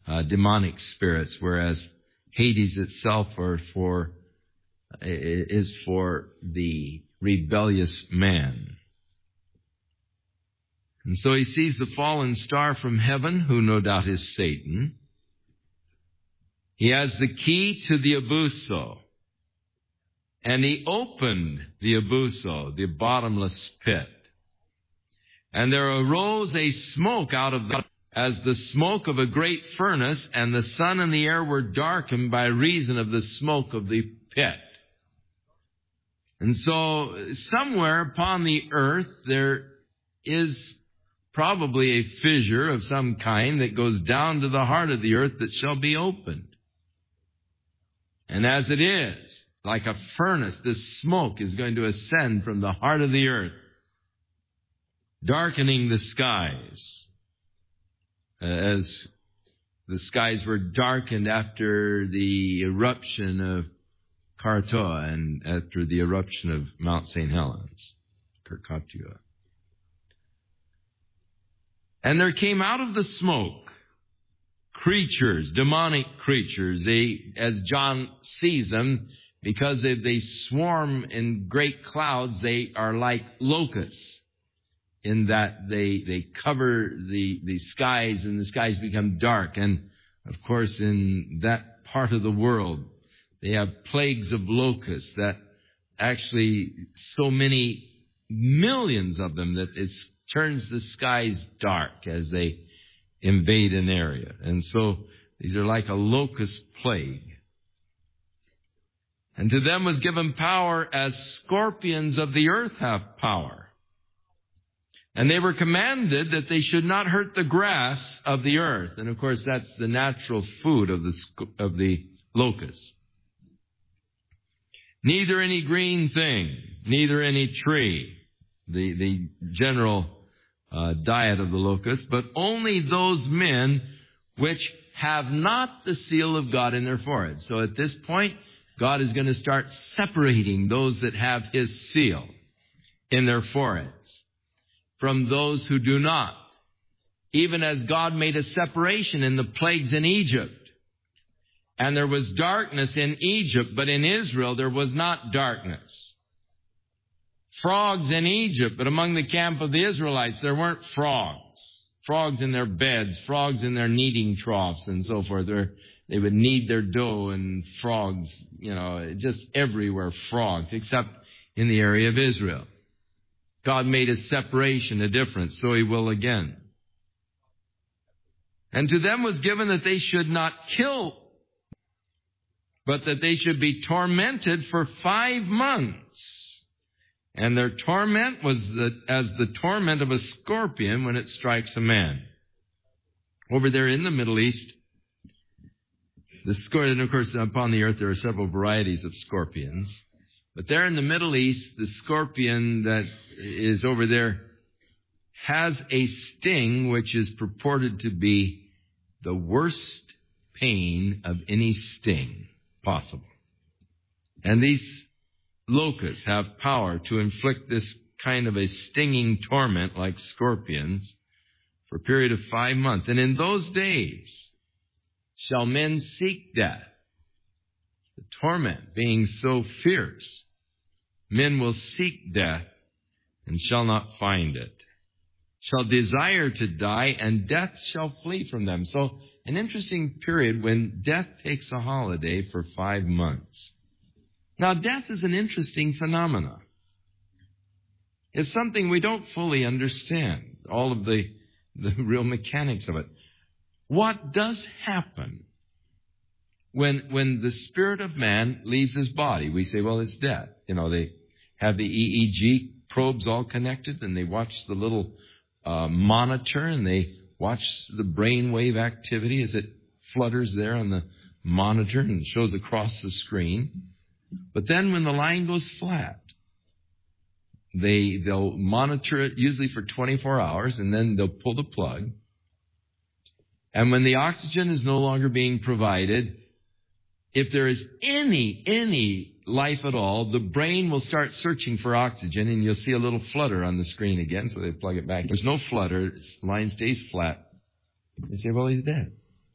demonic spirits, whereas Hades itself is for the rebellious man. And so he sees the fallen star from heaven, who no doubt is Satan. He has the key to the abuso. And he opened the abuso, the bottomless pit. And there arose a smoke out of the, as the smoke of a great furnace, and the sun and the air were darkened by reason of the smoke of the pit. And so somewhere upon the earth there is probably a fissure of some kind that goes down to the heart of the earth that shall be opened. And as it is, like a furnace, this smoke is going to ascend from the heart of the earth, darkening the skies, as the skies were darkened after the eruption of Krakatoa and after the eruption of Mount St. Helens, Krakatoa. And there came out of the smoke creatures, demonic creatures. They, as John sees them, because they swarm in great clouds, they are like locusts, in that they cover the skies, and the skies become dark. And, of course, in that part of the world, they have plagues of locusts that actually so many millions of them that it turns the skies dark as they invade an area. And so these are like a locust plague. And to them was given power as scorpions of the earth have power. And they were commanded that they should not hurt the grass of the earth. And of course that's the natural food of the locust. Neither any green thing, neither any tree, the general diet of the locust, but only those men which have not the seal of God in their foreheads. So at this point, God is going to start separating those that have His seal in their foreheads from those who do not. Even as God made a separation in the plagues in Egypt. And there was darkness in Egypt, but in Israel there was not darkness. Frogs in Egypt, but among the camp of the Israelites there weren't frogs. Frogs in their beds, frogs in their kneading troughs and so forth. They would knead their dough, and frogs, just everywhere frogs, except in the area of Israel. God made a separation, a difference, so He will again. And to them was given that they should not kill, but that they should be tormented for 5 months. And their torment was as the torment of a scorpion when it strikes a man. Over there in the Middle East, the scorpion, and of course upon the earth there are several varieties of scorpions. But there in the Middle East, the scorpion that is over there has a sting which is purported to be the worst pain of any sting possible. And these locusts have power to inflict this kind of a stinging torment like scorpions for a period of 5 months. And in those days shall men seek death. The torment being so fierce, men will seek death and shall not find it. Shall desire to die, and death shall flee from them. So an interesting period when death takes a holiday for 5 months. Now, death is an interesting phenomenon. It's something we don't fully understand, all of the real mechanics of it. What does happen when the spirit of man leaves his body? We say, well, it's death. They have the EEG probes all connected, and they watch the little monitor, and they watch the brainwave activity as it flutters there on the monitor and shows across the screen. But then when the line goes flat, they'll monitor it usually for 24 hours, and then they'll pull the plug. And when the oxygen is no longer being provided, if there is any life at all, the brain will start searching for oxygen, and you'll see a little flutter on the screen again, so they plug it back. There's no flutter. The line stays flat. They say, well, he's dead.